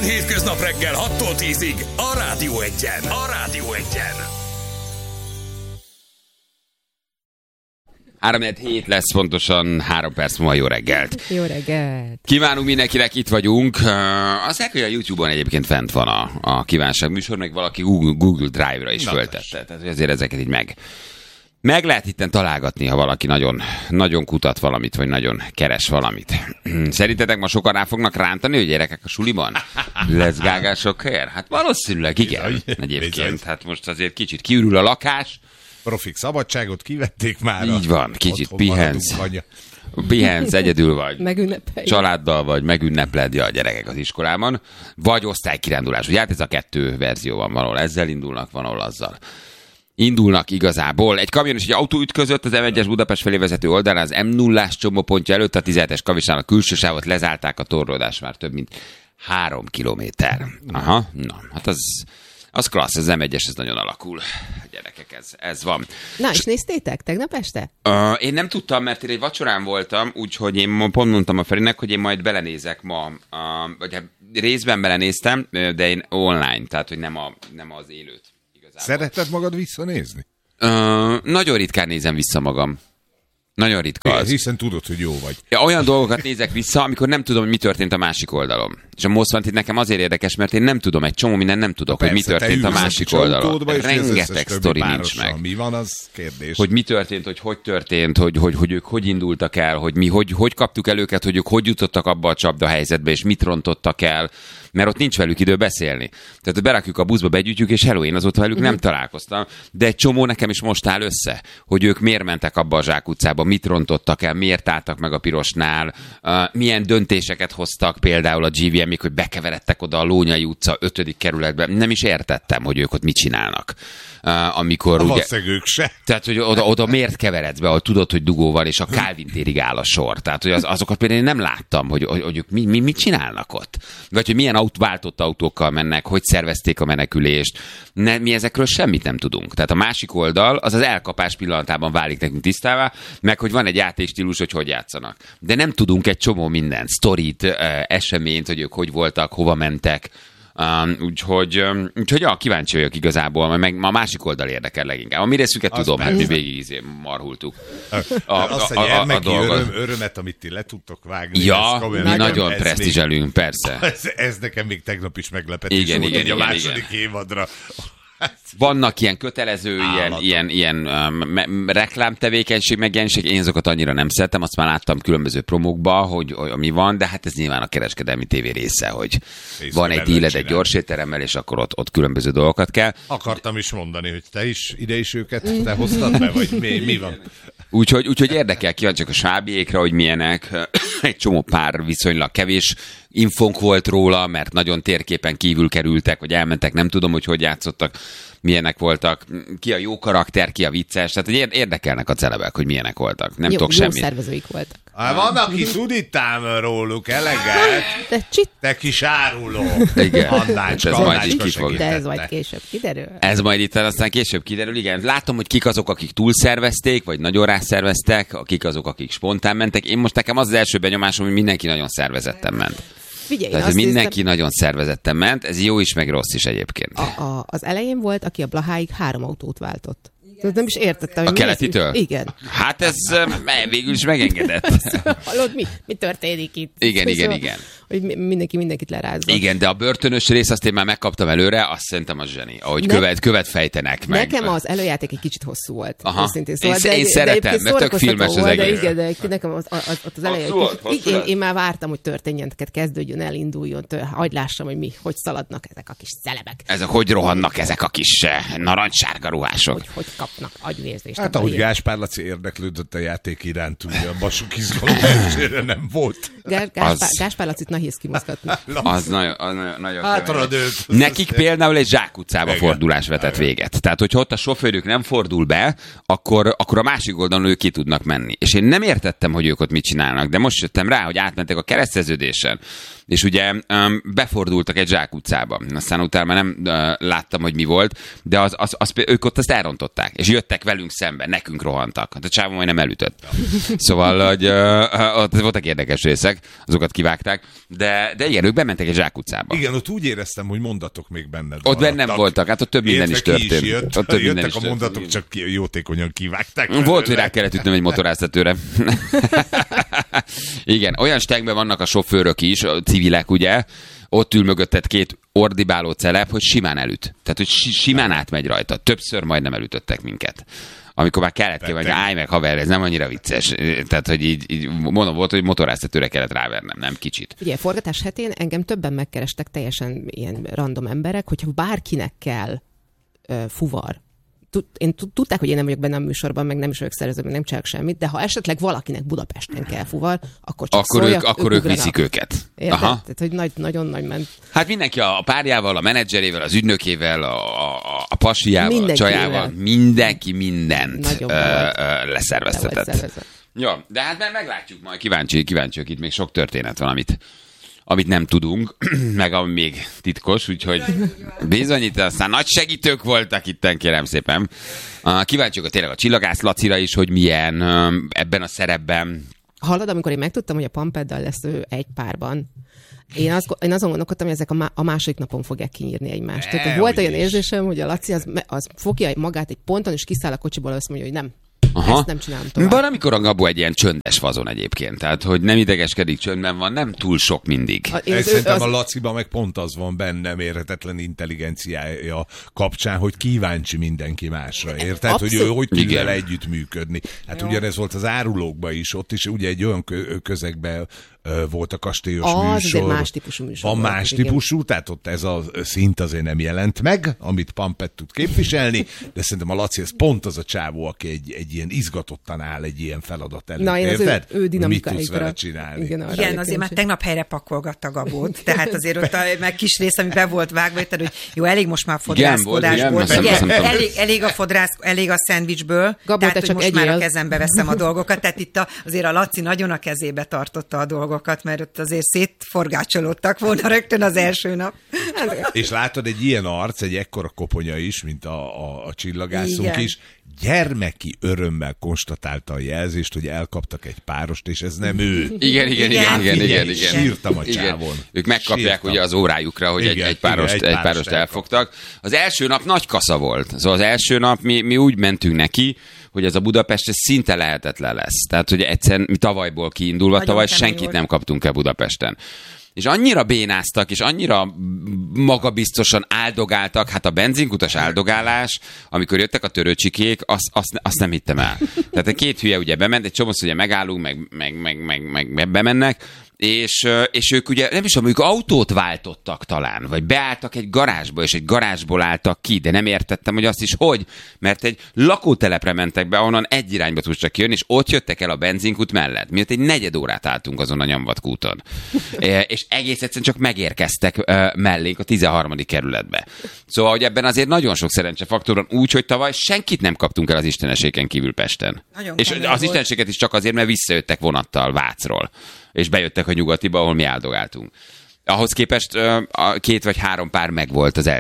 Minden hétköznap reggel 6-tól 10-ig a Rádió Egyen. A Rádió Egyen. 3-7 lesz pontosan 3 perc múlva. Jó reggelt! Jó reggelt! Kívánunk mindenkinek, itt vagyunk. Azt hogy a YouTube-on egyébként fent van a kívánság műsor, meg valaki Google Drive-ra is föltette. Tehát azért ezeket így meg lehet itten találgatni, ha valaki nagyon, nagyon kutat valamit, vagy nagyon keres valamit. Szerintetek ma sokan rá fognak rántani, hogy gyerekek a suliban? Lesz gágások helyre? Hát valószínűleg igen. Egyébként, hát most azért kicsit kiürül a lakás. Profik szabadságot kivették már. Így van, kicsit pihensz, egyedül vagy, családdal vagy, megünnepled a gyerekek az iskolában, vagy osztálykirándulás. Ugye hát ez a 2 verzió van, valahol ezzel indulnak, valahol azzal. Indulnak igazából. Egy kamion és egy autó ütközött az M1-es Budapest felé vezető oldalán, az M0-ás csomópontja előtt, a 17-es kavisnál a külső sávot lezárták, a torlódás már több mint 3 kilométer. Aha, na, hát az klassz, az M1-es, ez nagyon alakul. Gyerekek, ez van. Na, és néztétek tegnap este? Én nem tudtam, mert én egy vacsorán voltam, úgyhogy én pont mondtam a Ferinek, hogy én majd belenézek ma, vagy részben belenéztem, de én online, tehát hogy nem az élőt igazából. Szereted magad visszanézni? Nagyon ritkán nézem vissza magam. Nagyon ritka az. Hiszen tudod, hogy jó vagy. Ja, olyan dolgokat nézek vissza, amikor nem tudom, hogy mi történt a másik oldalon. És a Most Wanted nekem azért érdekes, mert én nem tudom, egy csomó minden nem tudok, persze, hogy mi történt a másik oldalon. Rengeteg sztori nincs meg. Mi van, az kérdés. Hogy mi történt, hogy történt, hogy ők hogy indultak el, hogy mi hogy kaptuk el őket, hogy ők hogy jutottak abba a csapda helyzetbe, és mit rontottak el, mert ott nincs velük idő beszélni. Tehát berakjuk a buszba, begyűjtjük, és hello, én azóta velük nem találkoztam, de egy csomó nekem is most áll össze, hogy ők miért mentek abba a zsákutcába, mit rontottak el, miért álltak meg a pirosnál, milyen döntéseket hoztak például a GVM-ig, hogy bekeveredtek oda a Lónyai utca 5. kerületbe. Nem is értettem, hogy ők ott mit csinálnak. Amikor a ugye, ők se. Tehát, hogy oda miért keveredsz be, ahol tudod, hogy dugó van, és a Kálvin térig áll a sor. Tehát, hogy azokat például én nem láttam, hogy ők mit csinálnak ott. Vagy hogy milyen váltott autókkal mennek, hogy szervezték a menekülést. Mi ezekről semmit nem tudunk. Tehát a másik oldal, az elkapás pillanatában válik nekünk tisztává, meg hogy van egy játékstílus, hogy játszanak. De nem tudunk egy csomó mindent, sztorit, eseményt, hogy ők hogy voltak, hova mentek. Úgyhogy ja, kíváncsi vagyok igazából, meg a másik oldal érdekel leginkább. A mi részüket tudom, hát mi végig marhultuk a dolgot. Örömet, amit ti le tudtok vágni. Ja, mi nagyon presztízselünk, persze. Ez nekem még tegnap is meglepetés volt, igen, a második évadra. Vannak ilyen kötelező, ilyen reklámtevékenység, megjelenések, én azokat annyira nem szeretem, azt már láttam különböző promókba, hogy mi van, de hát ez nyilván a kereskedelmi tévé része, hogy van egy díled egy gyors étteremmel, és akkor ott különböző dolgokat kell. Akartam is mondani, hogy te is ide is őket te hoztad be, vagy mi van? Úgyhogy érdekel, kíváncsiak a svábiékra, hogy milyenek. Egy csomó pár viszonylag kevés infónk volt róla, mert nagyon térképen kívül kerültek, vagy elmentek, nem tudom, hogy játszottak, milyenek voltak, ki a jó karakter, ki a vicces, tehát érdekelnek a celebek, hogy milyenek voltak. Nem tudok semmit. Jó szervezőik voltak. Van, aki tud itt ám róluk eleget. Te kis áruló. Igen. Ez majd így kifog. De ez majd később kiderül. Ez majd itt aztán később kiderül, igen. Látom, hogy kik azok, akik túlszervezték, vagy nagyon rászerveztek, akik azok, akik spontán mentek. Én most nekem az első benyomásom, hogy mindenki nagyon szervezetten ment. Figyelj, tehát mindenki nagyon szervezetten ment, ez jó is, meg rossz is egyébként. Az elején volt, aki a Blaháig 3 autót váltott. Nem is értettem, hogy a keletitől? Igen. Hát ez végül is megengedett. Hallod, mi történik itt? Igen. Hogy mindenkit lerázza. Igen, de a börtönös rész azt én már megkaptam előre, azt szerintem az zseni. Ahogy követ fejtenek meg. Nekem az előjáték egy kicsit hosszú volt. Szóval, én szeretem, mert tök filmes az egész. De igen, de nekem az eleje én már vártam, hogy történjen, kezdődjön, elinduljon, hagyd lássam, hogy szaladnak ezek a kis celebek. Ezek hogy rohannak ezek a kis narancssárga ruhások. Hogy kapnak agyvérzést. Hát ahogy Gáspár Laci érdeklődött a játék iránt, ugye a basuk izgalom elsőre nem volt. Gáspár Lacit nehéz kimozgatni. Az nagyon hátradőlt. Nekik például egy zsákutcába fordulás vetett véget. Tehát, hogyha ott a sofőrük nem fordul be, akkor a másik oldalon ők ki tudnak menni. És én nem értettem, hogy ők ott mit csinálnak, de most jöttem rá, hogy átmentek a kereszteződésen, és ugye befordultak egy zsákutcába. Aztán utána már nem láttam, hogy mi volt, de ők ott azt elrontották, és jöttek velünk szemben, nekünk rohantak. Hát a csávó majdnem elütött. Szóval, hogy ott voltak érdekes részek, azokat kivágták. De igen, ők bementek egy zsákutcába. Igen, ott úgy éreztem, hogy mondatok még benned ott bennem voltak, hát ott több minden is történt. Jöttek a mondatok, csak jótékonyan kivágták. Volt, hogy rá kellett ütnöm egy motoráztatőre. Igen, olyan stegben vannak a sofőrök is, a civilek, ugye, ott ül mögötted két ordibáló celeb, hogy simán elüt. Tehát, hogy simán átmegy rajta. Többször majdnem elütöttek minket. Amikor már kellett hogy állj meg, haver, ez nem annyira vicces. Tehát, hogy így mondom, volt, hogy motoráztatőre kellett rávernem, nem kicsit. Ugye, forgatás hetén engem többen megkerestek, teljesen ilyen random emberek, hogyha bárkinek kell fuvar. Tudták, hogy én nem vagyok benne a műsorban, meg nem is vagyok szervező, meg nem csinálok semmit, de ha esetleg valakinek Budapesten kell fuvar, akkor csak szóljak, akkor ők viszik őket. Érted? Tehát, hogy nagyon nagy ment. Hát mindenki a párjával, a menedzserével, az ügynökével, a pasiával, a csajával, mindenki mindent leszerveztetett. Ja, de hát meglátjuk majd, kíváncsiak, itt még sok történet van, amit nem tudunk, meg ami még titkos, úgyhogy bizonyít, aztán nagy segítők voltak itten, kérem szépen. Kíváncsiak tényleg a Csillagász Lacira is, hogy milyen ebben a szerepben. Hallod, amikor én megtudtam, hogy a Pampeddal lesz ő egy párban, én azon gondolkodtam, hogy ezek a második napon fogják kinyírni egymást. Tehát volt olyan érzésem, hogy a Laci az fogja magát egy ponton, és kiszáll a kocsiból, azt mondja, hogy nem. Aha. Ezt nem csinálom tovább. Van, amikor a Gabó egy ilyen csöndes fazon egyébként. Tehát, hogy nem idegeskedik, csöndben van, nem túl sok mindig. Szerintem a Laciban meg pont az van benne mérhetetlen intelligenciája kapcsán, hogy kíváncsi mindenki másra, érted? Hogy ő hogy tud vele együttműködni. Hát ugyanez volt az Árulókban is, ott is ugye egy olyan közegben volt a kastélyos műsor. Más típusú műsor. Van más típusú, tehát ott ez a szint azért nem jelent meg, amit Pampett tud képviselni, de szerintem a Laci ez pont az a csávó, aki egy ilyen izgatottan áll egy ilyen feladat előtt. Na, érted? Ő mit tudsz vele csinálni? Igen, azért már tegnap helyre pakolgatta Gabót, tehát azért ott meg kis rész, ami be volt vágva, érted, hogy jó, elég most már a fodrászkodásból, elég a szendvicsből, tehát hogy most már a kezembe veszem a dolgokat, tehát itt azért a Laci nagyon a kezébe tartotta a dolgokat, mert ott azért szétforgácsolódtak volna rögtön az első nap. És látod, egy ilyen arc, egy ekkora koponya is, mint a csillagászunk igen. is, gyermeki örömmel konstatálta a jelzést, hogy elkaptak egy párost, és ez nem ő. Igen. Sírtam a csávon. Ők megkapják ugye az órájukra, hogy egy párost elfogtak. Az első nap nagy kasza volt. Szóval az első nap mi úgy mentünk neki, hogy ez a Budapest ez szinte lehetetlen lesz. Tehát, hogy egyszerűen mi tavalyból kiindulva, tavaly senkit nem kaptunk el Budapesten. És annyira bénáztak, és annyira magabiztosan áldogáltak, hát a benzinkutas áldogálás, amikor jöttek a törőcsikék, azt nem hittem el. Tehát a két hülye ugye bement, egy csomószor ugye megállunk, meg bemennek, és ők ugye, nem is tudom, ők autót váltottak talán, vagy beálltak egy garázsba, és egy garázsból álltak ki, de nem értettem, hogy azt is hogy, mert egy lakótelepre mentek be, ahonnan egy irányba tudtak kijönni, és ott jöttek el a benzinkút mellett. Mi ott egy negyed órát álltunk azon a Nyomvatkúton. És egész egyszerűen csak megérkeztek mellénk a 13. kerületbe. Szóval, hogy ebben azért nagyon sok szerencsefaktor van, úgy, hogy tavaly senkit nem kaptunk el az isteneségen kívül Pesten. Nagyon és az isteneséget is csak azért, mert visszajöttek vonattal Vácról. És bejöttek a Nyugatiba, ahol mi áldogáltunk. Ahhoz képest 2 vagy 3 pár megvolt az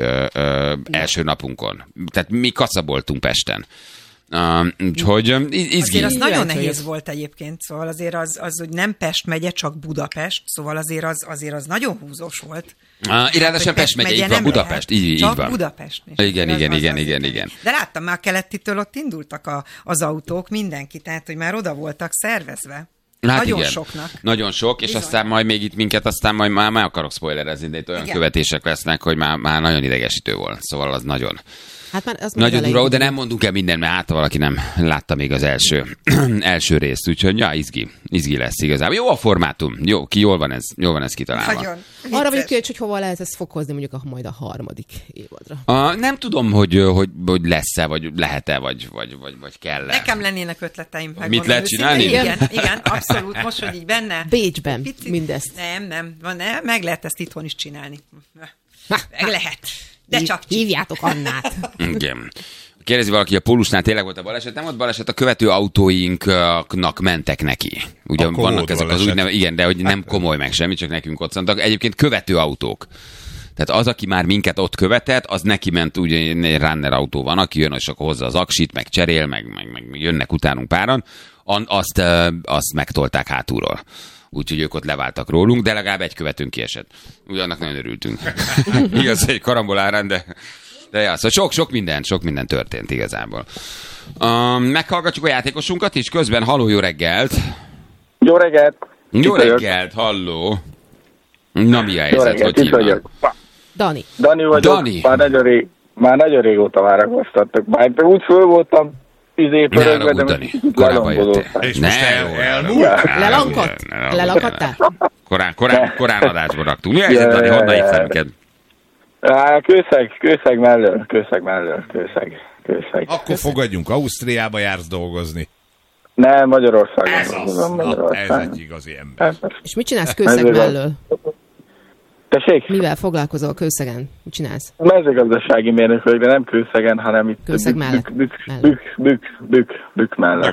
első napunkon. Tehát mi kaszaboltunk Pesten. Úgyhogy izgi. Azért az nagyon nehéz volt egyébként, szóval azért az, hogy nem Pest megye, csak Budapest, szóval azért az nagyon húzós volt. Ráadásul Pest megye, így van, Budapest, így van. Csak Budapest. Igen. De láttam már Kelettitől, ott indultak az autók, mindenki, tehát hogy már oda voltak szervezve. Hát nagyon igen. soknak. Nagyon sok, és aztán majd még itt minket, aztán majd már akarok spoilerezni, de itt olyan követések lesznek, hogy már nagyon idegesítő volt. Szóval az nagyon... Hát már az nagyon durva, de nem mondunk el mindent, mert hát valaki nem látta még az első részt, úgyhogy ja, izgi lesz igazából. Jó a formátum, jól van ez kitalálva. Nagyon. Arra vagyok kíváncsi, hogy hova lehet ezt fokozni mondjuk majd a 3. évadra. Nem tudom, hogy lesz-e, vagy lehet-e, vagy kell-e. Nekem lennének ötleteim. Mit lehet csinálni? Igen, abszolút, most, hogy így benne. Bécsben mindezt. Nem, meg lehet ezt itthon is csinálni. Meg lehet. De csak hívjátok Annát. Igen. Kérdezi valaki, a Pólusnál tényleg volt a baleset? Nem volt baleset, a követő autóinknak mentek neki. Ugyan vannak ezek az úgynevezett, igen, de hogy nem komoly meg semmi, csak nekünk ott szantak. Egyébként követő autók. Tehát az, aki már minket ott követett, az neki ment, ugye egy runner autó van, aki jön, és akkor hozza az aksit, meg cserél, meg jönnek utánunk páran, azt megtolták hátulról. úgyhogy ők ott leváltak rólunk, de legalább egy követőnk kiesett. Úgy annak nagyon örültünk. Igaz, egy karambolárán, de ja, szóval sok minden történt igazából. Meghallgatjuk a játékosunkat is közben. Halló, jó reggelt! Jó reggelt! Jó reggelt, halló! Na, mi a helyzet? Hogy hívnak? Dani vagyok. Dani. Már nagyon régóta várakoztattok. Már úgy föl voltam pörögve, de Dani. Korábban jöttél. És most elmúlt? Lelakadtál? Korán adásba raktunk. Mi a helyzet, Dani? Honnan hívtál minket? Kőszeg mellől. Akkor fogadjunk, Ausztriába jársz dolgozni. Nem, Magyarországon. Ez egy igazi ember. És mit csinálsz Kőszeg mellől? Tessék? Mivel foglalkozol Kőszegen? Mit csinálsz? Mezőgazdasági mérnök vagyok, de nem Kőszegen, hanem itt Kőszeg mellett. Bük mellett.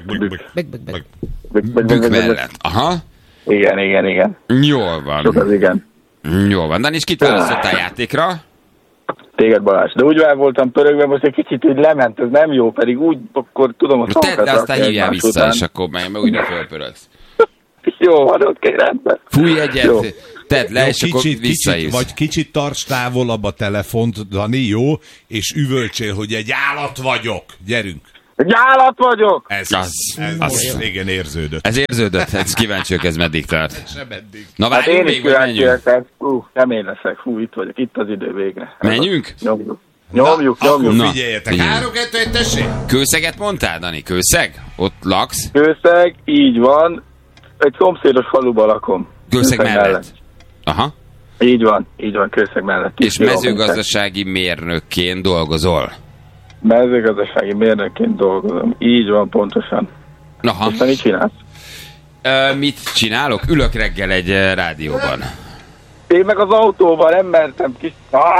Bük mellett. Aha. Igen. Jól van. Sok az igen. Jól van. És kit választottál játékra? Téged, Balázs. De úgy voltam pörögve, most egy kicsit úgy lement, ez nem jó, pedig úgy, akkor tudom, hogy tedd, de aztán hívjál vissza, után. És akkor meg újra fölpörögsz. Jó, van, oké, rendben. Fújj egyet, tedd le, és akkor visszajössz. Vagy kicsit tarts távolabb a telefont, Dani, jó? És üvöltsél, hogy egy állat vagyok. Gyerünk. Egy állat vagyok! Ez igen, érződött. Ez érződött, ez kíváncsiak, ez meddig tart. Sem eddig. Na várjunk még, vagy menjünk? Kemény leszek, itt vagyok, itt az idő végre. Menjünk? Nyomjuk. Akkor figyeljetek. 3-2-1, tessék! Kőszeget mondtál, Dani? Kőszeg? Ott laksz? Kőszeg, így van. Egy szomszédos faluban lakom. Kőszeg mellett? Aha. Így van, Kőszeg mellett. És mezőgazdasági mérnökként dolgozol? Mezőgazdasági mérnökként dolgozom. Így van, pontosan. Aha. És te mit csinálsz? Mit csinálok? Ülök reggel egy rádióban. Én meg az autóban nem mertem kis...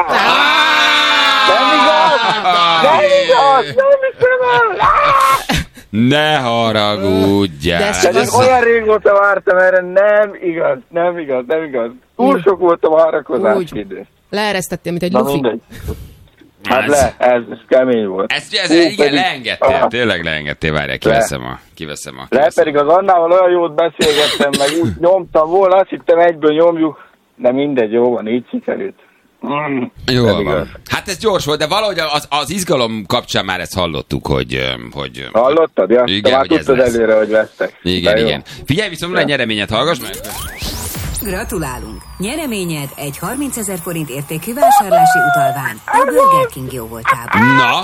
Nem igaz! Ne haragudjál! Olyan régóta vártam erre, nem igaz. Túl sok volt a várakozás idő. Leeresztettél, mint egy lufi. Hát ez kemény volt. Igen, leengedtél, tényleg leengedtél, várjál, kiveszem a... Pedig az Annával olyan jót beszélgettem, meg úgy nyomtam volna, azt hittem egyből nyomjuk, de mindegy, jó van, így sikerült. Jól van. Hát ez gyors volt, de valahogy az izgalom kapcsán már ezt hallottuk, hogy... Hallottad? Ja, igen, te már tudtad előre, hogy vesztek. Igen. Figyelj, viszont van egy nyereményet, hallgass meg! Gratulálunk! Nyereményed egy 30 000 forint értékű vásárlási utalvány a Burger King jóvoltában. Na?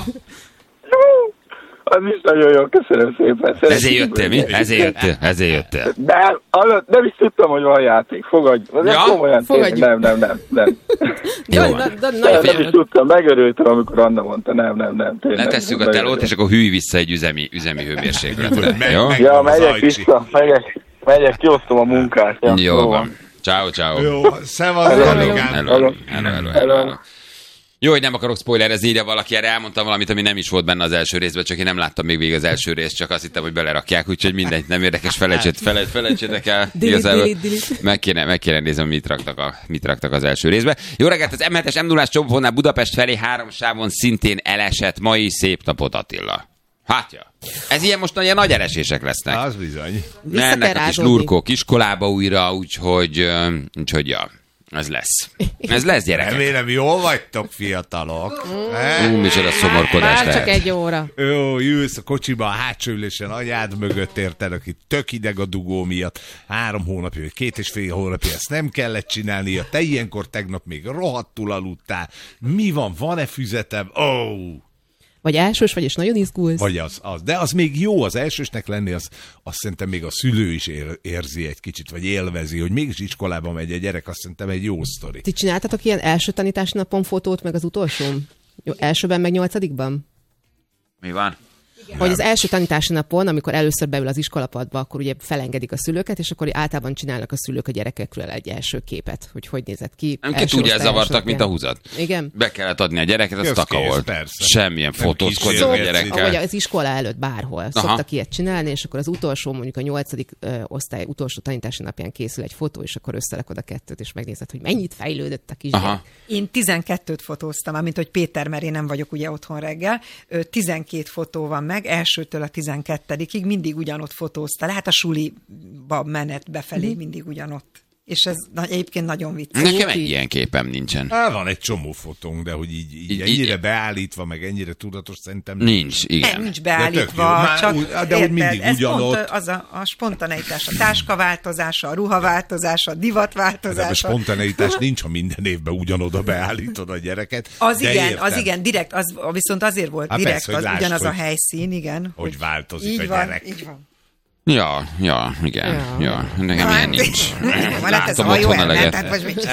Az is nagyon jó, köszönöm szépen. Ezért jöttél, mi? Ezért jöttél. De nem is tudtam, hogy van játék. Fogadj. Fogadjuk. Nem. Nem is tudtam, megörültem, amikor Anna mondta. Nem. Letesszük a telót, és akkor hűj vissza egy üzemi hőmérsékletre. Jó? Ja, megyek vissza. Megyek, kiosztom a munkát. Jó van. Ciao. Jó, szevasz. Hello. Jó, hogy nem akarok spoilerezni, írja valaki, erre elmondtam valamit, ami nem is volt benne az első részben, csak én nem láttam még végig az első részt, csak azt hittem, hogy belerakják, úgyhogy mindegy, nem érdekes, felejtsétek el. Meg kéne nézni, mit raktak az első részbe. Jó reggelt, az M7-es M0-ás csomópontnál Budapest felé 3 sávon szintén elesett mai szép napot, Attila. Hátja. Ez ilyen most ilyen nagy elesések lesznek. Az bizony. Mennek a kis lurkók iskolába újra, úgyhogy ja. Ez lesz, gyerekek. Remélem, jól vagytok, fiatalok. Micsoda szomorkodás lehet. Csak 1 óra. Jó, ülsz a kocsiba, a hátsó ülésen, anyád mögött érted, aki tök ideg a dugó miatt. 3 hónapja, vagy 2,5 hónapja, ezt nem kellett csinálnia. Te ilyenkor tegnap még rohadtul aludtál. Mi van? Van-e füzetem? Vagy elsős vagy, és nagyon izgulsz. Vagy az. De az még jó, az elsősnek lenni, azt szerintem még a szülő is érzi egy kicsit, vagy élvezi, hogy mégis iskolába megy a gyerek, azt szerintem egy jó sztori. Ti csináltatok ilyen első tanítási napon fotót, meg az utolsón? Jó, elsőben, meg 8-ban? Mi van? Hogy az első tanítási napon, amikor először beül az iskolapadba, akkor ugye felengedik a szülőket, és akkor általában csinálnak a szülők a gyerekekről egy első képet, hogy nézett ki. Ki úgy elzavartak, mint a húzat. Igen. Be kellett adni a gyereket, az taka volt. Persze. Semmilyen fotózkodni a gyerekkel. Vagy az iskola előtt bárhol szoktak ilyet csinálni, és akkor az utolsó, mondjuk a 8. osztály utolsó tanítási napján készül egy fotó, és akkor összerakod a kettőt, és megnézed, hogy mennyit fejlődött a kisgyerek. Én 12-t fotóztam, mint hogy Péter, mert én nem vagyok ugye otthon reggel. 12 fotó van meg, meg, 1-től a 12-ig mindig ugyanott fotóztál. Hát a suliba menet befelé mindig ugyanott. És ez egyébként nagyon vicces. Nekem egy ilyen képem nincsen. Van egy csomó fotónk, de hogy így ennyire beállítva, meg ennyire tudatos szerintem nincs. Igen. Nincs beállítva, de úgy mindig ugyanott. Az a spontaneitás, a táskaváltozása, a ruhaváltozása, a divatváltozása. De a spontaneitás nincs, ha minden évben ugyanoda beállítod a gyereket. Az igen, direkt, viszont azért volt direkt, persze, az ugyanaz a helyszín, igen. Hogy változik a gyerek. Így van. Ja, igen. Nekem ilyen nincs. Látom otthon eleget.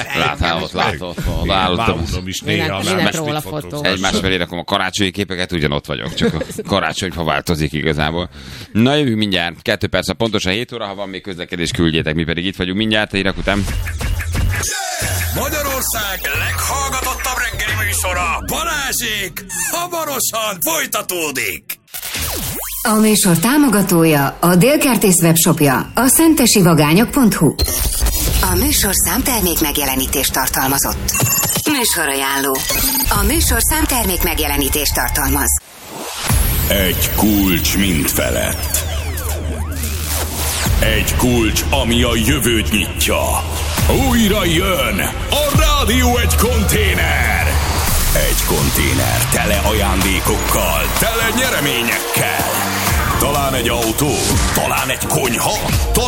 Láthatom is néha. Egymás felé rakom a karácsonyi képeket, ugyanott vagyok, csak a karácsonyfa változik igazából. Na jövünk mindjárt, 2 perc, pontosan 7 óra, ha van még közlekedés, küldjétek, mi pedig itt vagyunk mindjárt, hírek után. Magyarország leghallgatottabb reggeli műsora, Balázsék, hamarosan folytatódik. A műsor támogatója a Délkertész webshopja, a szentesivagányok.hu. A műsor számtermék megjelenítést tartalmazott. Műsorajánló. A műsor számtermék megjelenítést tartalmaz. Egy kulcs mind felett. Egy kulcs, ami a jövőt nyitja. Újra jön a Rádió egy konténer. Egy konténer tele ajándékokkal, tele nyereményekkel. Talán egy autó, talán egy konyha, talán